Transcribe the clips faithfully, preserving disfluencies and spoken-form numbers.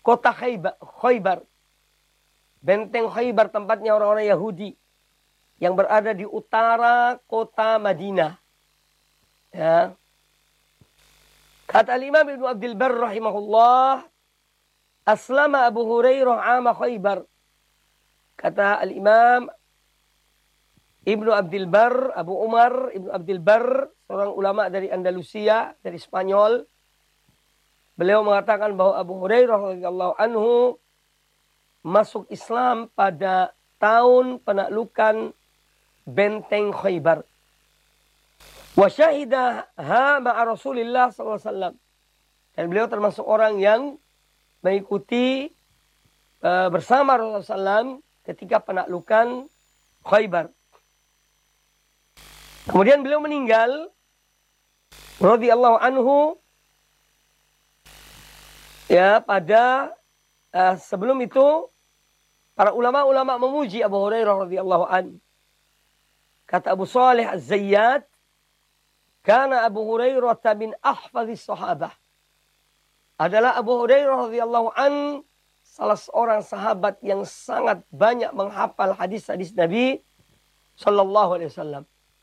kota Khaybar. Benteng Khaybar tempatnya orang-orang Yahudi yang berada di utara kota Madinah. Ya. Kata Imam Ibnu Abdul Barr rahimahullah, aslama Abu Hurairah ama Khaybar. Kata Al-Imam Ibnu Abdul Barr, Abu Umar Ibnu Abdul Barr, seorang ulama dari Andalusia, dari Spanyol. Beliau mengatakan bahwa Abu Hurairah radhiyallahu anhu masuk Islam pada tahun penaklukan benteng Khaybar. Wa syahidaha ma'a Rasulillah sallallahu alaihi wasallam. Dan beliau termasuk orang yang mengikuti uh, bersama Rasulullah sallallahu alaihi wasallam ketika penaklukan Khaybar. Kemudian beliau meninggal radhiyallahu anhu ya pada uh, sebelum itu para ulama-ulama memuji Abu Hurairah radhiyallahu anhu. Kata Abu Salih Az-Zayyad, karena Abu Hurairah min ahfadhis sahabah. Adalah Abu Hurairah radhiyallahu an salah seorang sahabat yang sangat banyak menghafal hadis-hadis Nabi sallallahu alaihi wasallam.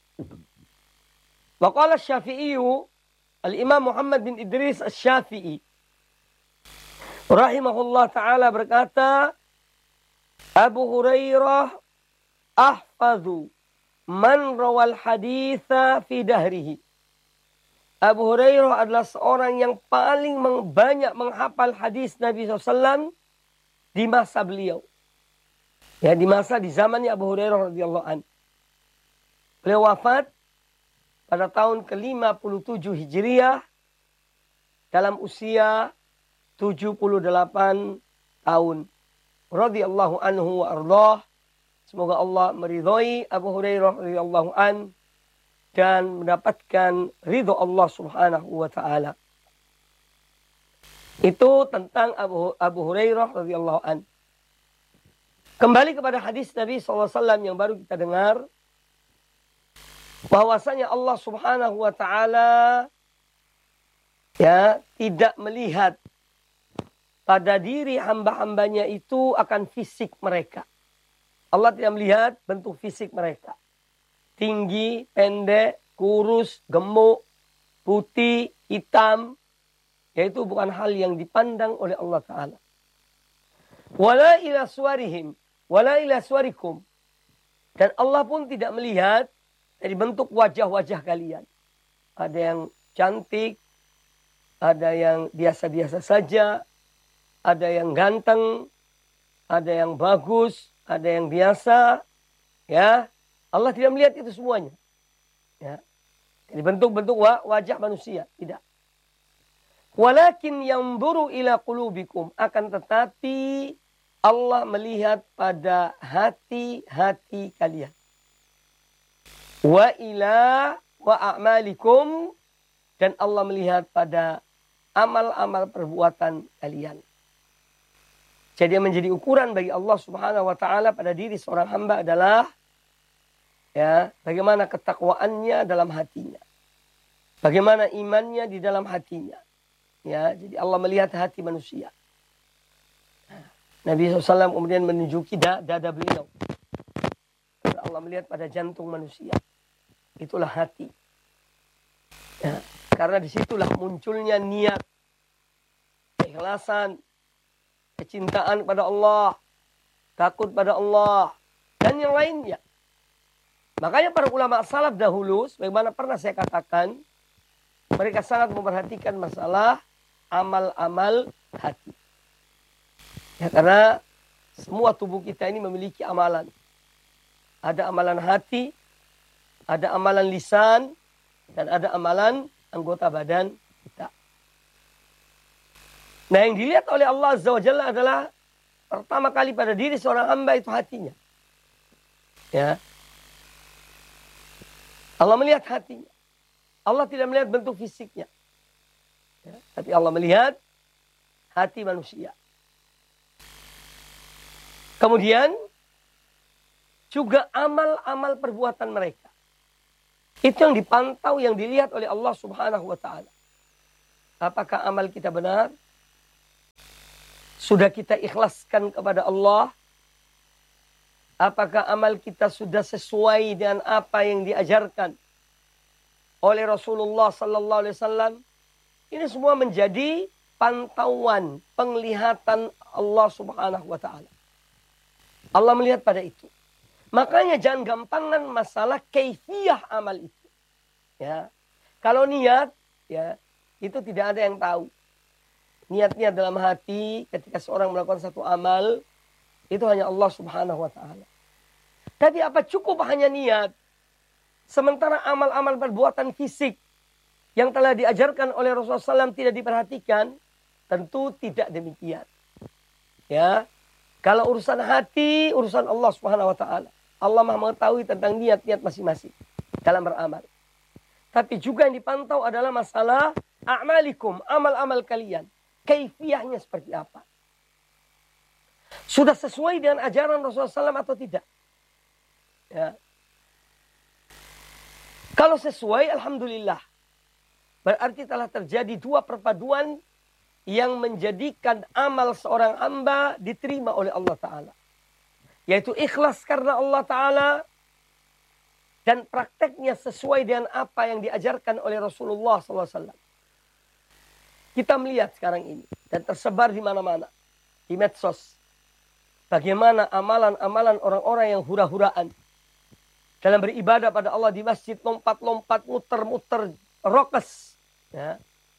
Wa qala Asy-Syafi'i, Al-Imam Muhammad bin Idris Asy-Syafi'i rahimahullah taala berkata, Abu Hurairah ahfadhu man rawal haditha fi dahrihi. Abu Hurairah adalah seorang yang paling banyak menghafal hadis Nabi shallallahu alaihi wasallam di masa beliau. Ya, di masa di zamannya Abu Hurairah radhiyallahu anhu. Beliau wafat pada tahun ke lima puluh tujuh Hijriah dalam usia tujuh puluh delapan tahun. Radhiyallahu anhu wa ardhah. Semoga Allah meridhai Abu Hurairah radhiyallahu an dan mendapatkan ridho Allah Subhanahu wa taala. Itu tentang Abu Abu Hurairah radhiyallahu an. Kembali kepada hadis Nabi sallallahu alaihi wasallam yang baru kita dengar, bahwasanya Allah Subhanahu wa taala ya tidak melihat pada diri hamba-hambanya itu akan fisik mereka. Allah tidak melihat bentuk fisik mereka. Tinggi, pendek, kurus, gemuk, putih, hitam. Yaitu bukan hal yang dipandang oleh Allah Ta'ala. Wala ila suwarihim, wala ila suwarikum. Dan Allah pun tidak melihat dari bentuk wajah-wajah kalian. Ada yang cantik, ada yang biasa-biasa saja, ada yang ganteng, ada yang bagus, ada yang biasa, ya. Allah tidak melihat itu semuanya. Ya. Jadi bentuk-bentuk wajah manusia, tidak. Walakin yanzuru ila qulubikum, akan tetapi Allah melihat pada hati-hati kalian. Wa ila wa a'malikum, dan Allah melihat pada amal-amal perbuatan kalian. Jadi yang menjadi ukuran bagi Allah Subhanahu wa taala pada diri seorang hamba adalah ya, bagaimana ketakwaannya dalam hatinya. Bagaimana imannya di dalam hatinya. Ya, jadi Allah melihat hati manusia. Nabi shallallahu alaihi wasallam kemudian menunjuki dada beliau. Allah melihat pada jantung manusia. Itulah hati. Ya, karena disitulah munculnya niat, keikhlasan, kecintaan kepada Allah, takut pada Allah, dan yang lainnya. Makanya para ulama salaf dahulu, sebagaimana pernah saya katakan, mereka sangat memperhatikan masalah amal-amal hati. Ya, karena semua tubuh kita ini memiliki amalan. Ada amalan hati, ada amalan lisan, dan ada amalan anggota badan kita. Nah, yang dilihat oleh Allah Azza wa Jalla adalah pertama kali pada diri seorang hamba itu hatinya. Ya. Allah melihat hatinya. Allah tidak melihat bentuk fisiknya. Ya, tapi Allah melihat hati manusia. Kemudian juga amal-amal perbuatan mereka. Itu yang dipantau, yang dilihat oleh Allah Subhanahu wa taala. Apakah amal kita benar? sudah kita ikhlaskan kepada Allah? Apakah amal kita sudah sesuai dengan apa yang diajarkan oleh Rasulullah sallallahu alaihi wasallam? Ini semua menjadi pantauan, penglihatan Allah Subhanahu wa taala. Allah melihat pada itu. Makanya jangan gampangan masalah kaifiyah amal itu. Ya. Kalau niat, ya, itu tidak ada yang tahu. Niat-niat dalam hati ketika seorang melakukan satu amal, itu hanya Allah Subhanahu wa taala. Tapi apa cukup hanya niat? Sementara amal-amal perbuatan fisik yang telah diajarkan oleh Rasulullah shallallahu alaihi wasallam tidak diperhatikan, tentu tidak demikian. Ya, kalau urusan hati, urusan Allah Subhanahu wa taala. Allah Maha mengetahui tentang niat-niat masing-masing dalam beramal. Tapi juga yang dipantau adalah masalah a'malikum, amal-amal kalian. Kaifiyahnya seperti apa? Sudah sesuai dengan ajaran Rasulullah shallallahu alaihi wasallam atau tidak? Ya. Kalau sesuai, alhamdulillah. Berarti telah terjadi dua perpaduan yang menjadikan amal seorang hamba diterima oleh Allah Ta'ala. Yaitu ikhlas karena Allah Ta'ala dan prakteknya sesuai dengan apa yang diajarkan oleh Rasulullah shallallahu alaihi wasallam. Kita melihat sekarang ini dan tersebar di mana-mana. Di medsos. Bagaimana amalan-amalan orang-orang yang hura-huraan. Dalam beribadah pada Allah di masjid, lompat-lompat, muter-muter, rokes. Ya.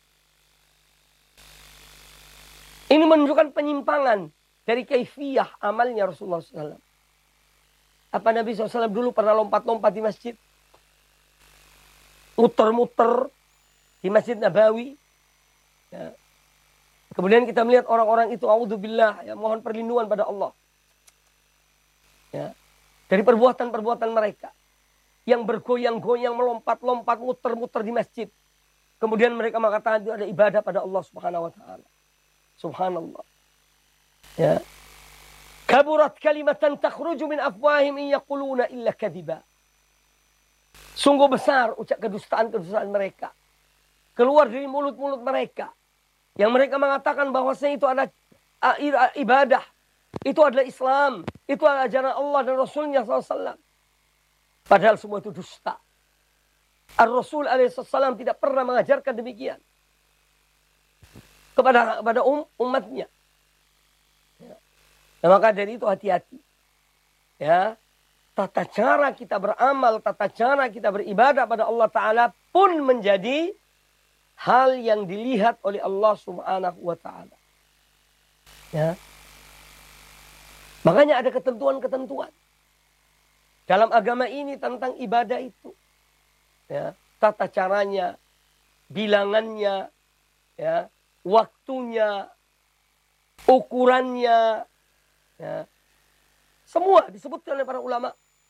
Ini menunjukkan penyimpangan dari kaifiyah amalnya Rasulullah shallallahu alaihi wasallam. Apa Nabi shallallahu alaihi wasallam dulu pernah lompat-lompat di masjid? Muter-muter di Masjid Nabawi. Ya. Kemudian kita melihat orang-orang itu, a'udzubillah, ya, mohon perlindungan pada Allah. Ya. Dari perbuatan-perbuatan mereka. Yang bergoyang-goyang, melompat-lompat, muter-muter di masjid. Kemudian mereka mengatakan itu ada ibadah pada Allah Subhanahu wa taala. Subhanallah. Ya. Kaburat kalimatan takhruju min afwahim in yaquluna illa kadiba. Sungguh besar ucap kedustaan-kedustaan mereka. Keluar dari mulut-mulut mereka. Yang mereka mengatakan bahwasanya itu ada ibadah. Itu adalah Islam. Itu adalah ajaran Allah dan Rasulnya shallallahu alaihi wasallam. Padahal semua itu dusta. Ar-Rasul alaihi wasallam tidak pernah mengajarkan demikian. Kepada, kepada um, umatnya. Ya. Nah, maka dari itu hati-hati. Ya. Tata cara kita beramal, tata cara kita beribadah pada Allah Ta'ala pun menjadi hal yang dilihat oleh Allah Subhanahu wa Ta'ala. Ya. Makanya ada ketentuan-ketentuan dalam agama ini tentang ibadah itu. Ya. Tata caranya, bilangannya, ya, waktunya, ukurannya, ya. Semua disebutkan oleh para ulama.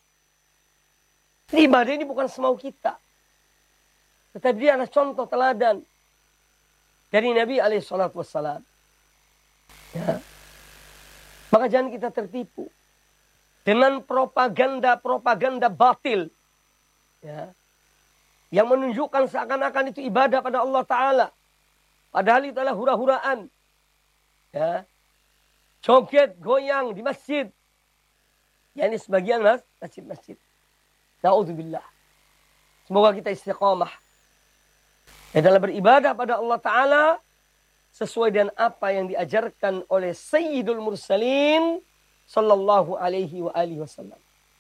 Ibadah ini bukan semau kita. Tetapi dia adalah contoh teladan dari Nabi alaihi salatu wassalam. Ya. Maka jangan kita tertipu dengan propaganda-propaganda batil. Ya. Yang menunjukkan seakan-akan itu ibadah pada Allah Ta'ala. Padahal itu adalah hura-huraan. Ya. Joget, goyang di masjid. Ya, ini sebagian mas, masjid-masjid. Na'udzubillah. Semoga kita istiqamah. Ya, dalam beribadah pada Allah Ta'ala sesuai dengan apa yang diajarkan oleh Sayyidul Mursalin sallallahu alaihi wa alihi wasallam.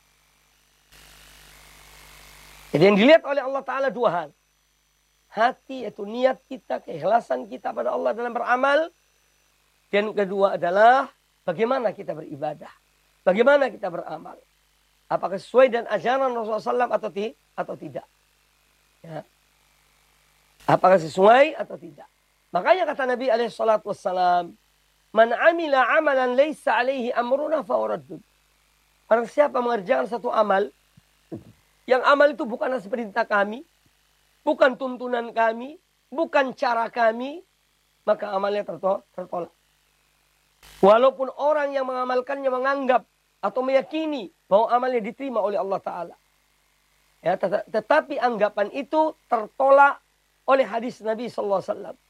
Jadi yang dilihat oleh Allah Ta'ala dua hal. Hati, yaitu niat kita, keikhlasan kita pada Allah dalam beramal. Dan kedua adalah bagaimana kita beribadah. Bagaimana kita beramal. Apakah sesuai dengan ajaran Rasulullah shallallahu alaihi wasallam atau, ti atau tidak. Ya. Apakah sesuai atau tidak. Makanya kata Nabi alaihi salatu wassalam, man amila amalan laysa alaihi amruna fawaraddud. Barang siapa mengerjakan satu amal, yang amal itu bukan atas perintah kami, bukan tuntunan kami, bukan cara kami, maka amalnya tertolak. Walaupun orang yang mengamalkannya menganggap atau meyakini bahwa amalnya diterima oleh Allah Ta'ala. Ya, tet tetapi anggapan itu tertolak oleh hadis Nabi Sallallahu Alaihi Wasallam.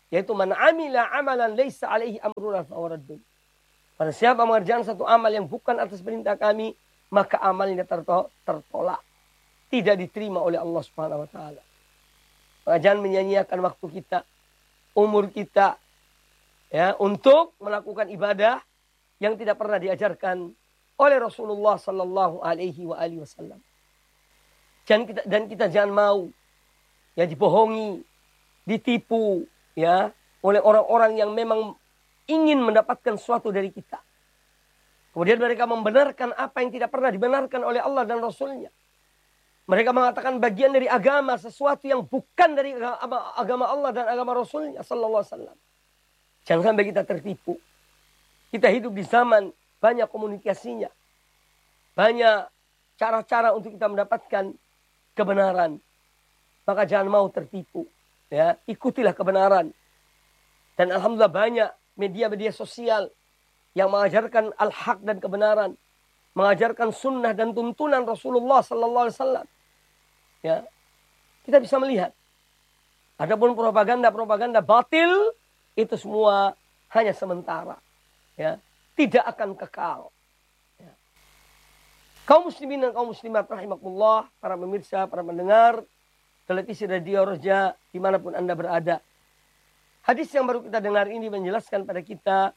Yaitu man amila amalan laisa alaihi amruna fawaradun. Pada siapa mengerjakan satu amal yang bukan atas perintah kami, maka amalnya tertolak. Tidak diterima oleh Allah Subhanahu wa taala. Maka jangan menyanyiakan waktu kita, umur kita, ya, untuk melakukan ibadah yang tidak pernah diajarkan oleh Rasulullah sallallahu alaihi wa alihi wasallam. Dan kita, dan kita jangan mau ya dibohongi, ditipu ya oleh orang-orang yang memang ingin mendapatkan sesuatu dari kita. Kemudian mereka membenarkan apa yang tidak pernah dibenarkan oleh Allah dan Rasulnya. Mereka mengatakan bagian dari agama sesuatu yang bukan dari agama Allah dan agama Rasulnya sallallahu alaihi wasallam. Jangan sampai kita tertipu. Kita hidup di zaman banyak komunikasinya. Banyak cara-cara untuk kita mendapatkan kebenaran. Maka jangan mau tertipu. Ya, ikutilah kebenaran. Dan alhamdulillah banyak media-media sosial yang mengajarkan al-haq dan kebenaran. Mengajarkan sunnah dan tuntunan Rasulullah sallallahu alaihi wasallam. Ya, kita bisa melihat. Adapun propaganda-propaganda batil itu semua hanya sementara. Ya, tidak akan kekal. Ya. Kaum muslimin dan kaum muslimat rahimakumullah, para pemirsa, para pendengar televisi Radio Roja dimanapun Anda berada. Hadis yang baru kita dengar ini menjelaskan pada kita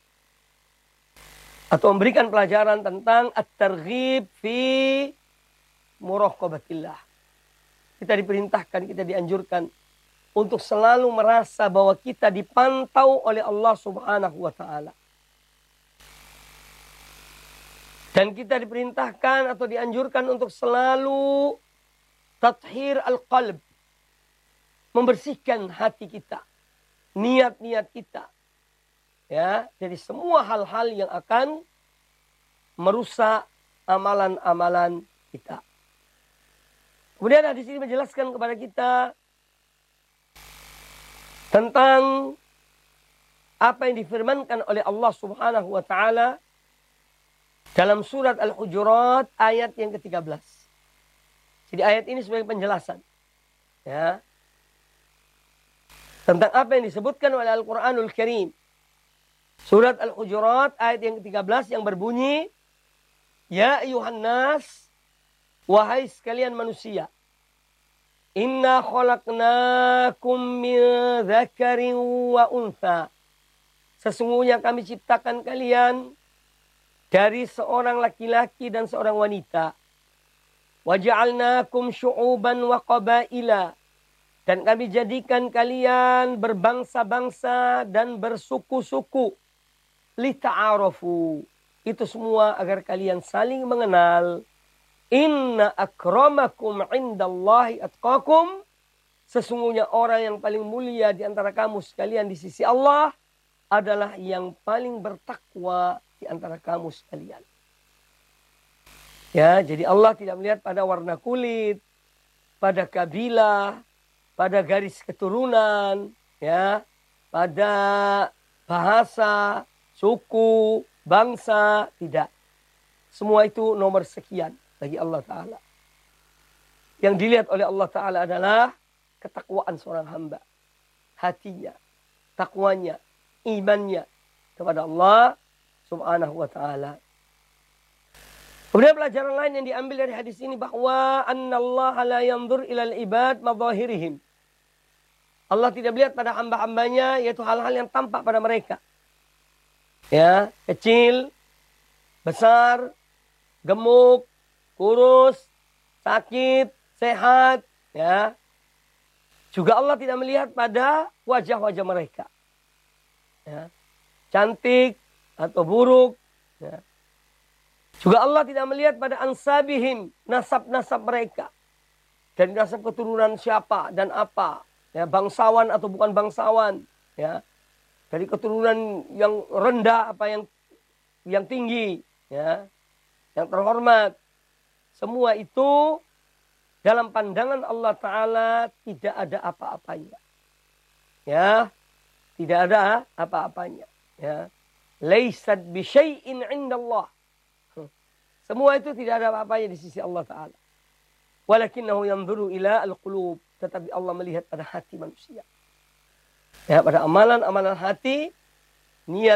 atau memberikan pelajaran tentang at-targhib fi muraqabatillah. Kita diperintahkan, kita dianjurkan untuk selalu merasa bahwa kita dipantau oleh Allah Subhanahu wa taala. Dan kita diperintahkan atau dianjurkan untuk selalu tathhir al-qalb. Membersihkan hati kita, niat-niat kita. Ya, dari semua hal-hal yang akan merusak amalan-amalan kita. Kemudian hadis ini menjelaskan kepada kita tentang apa yang difirmankan oleh Allah Subhanahu wa taala dalam surat Al-Hujurat ayat yang ke tiga belas. Jadi ayat ini sebagai penjelasan ya, tentang apa yang disebutkan oleh Al-Quranul Karim. Surat Al-Hujurat ayat yang ke tiga belas yang berbunyi, Ya ayuhan nas, wahai sekalian manusia, Inna khalaqnakum min dzakarin wa untha. Sesungguhnya kami ciptakan kalian dari seorang laki-laki dan seorang wanita. Wa ja'alnakum syu'uban wa qabaila. Dan kami jadikan kalian berbangsa-bangsa dan bersuku-suku. Lita'arafu. Itu semua agar kalian saling mengenal. Inna akramakum indallahi atqakum. Sesungguhnya orang yang paling mulia di antara kamu sekalian di sisi Allah adalah yang paling bertakwa di antara kamu sekalian. Ya, jadi Allah tidak melihat pada warna kulit, pada kabilah, pada garis keturunan, ya, pada bahasa, suku, bangsa, tidak. Semua itu nomor sekian bagi Allah Ta'ala. Yang dilihat oleh Allah Ta'ala adalah ketakwaan seorang hamba. Hatinya, takwanya, imannya kepada Allah Subhanahu wa Ta'ala. Kemudian pelajaran lain yang diambil dari hadis ini bahwa annallaha la yanzur ilal ibad madahirihim. Allah tidak melihat pada hamba-hambanya yaitu hal-hal yang tampak pada mereka. Ya, kecil, besar, gemuk, kurus, sakit, sehat, ya. Juga Allah tidak melihat pada wajah-wajah mereka. Ya. Cantik atau buruk, ya. Juga Allah tidak melihat pada ansabihim, nasab-nasab mereka. Dari nasab keturunan siapa dan apa. Ya, bangsawan atau bukan bangsawan. Ya. Dari keturunan yang rendah apa yang yang tinggi. Ya. Yang terhormat. Semua itu dalam pandangan Allah Ta'ala tidak ada apa-apanya. Ya. Tidak ada apa-apanya. Ya. Laisat bisyai'in indallah. Semua itu tidak ada apa-apanya di sisi Allah Ta'ala. Walakinnahu yanzuru ila al-qulub. Tetapi Allah melihat pada hati manusia. Ya, pada amalan-amalan hati, niat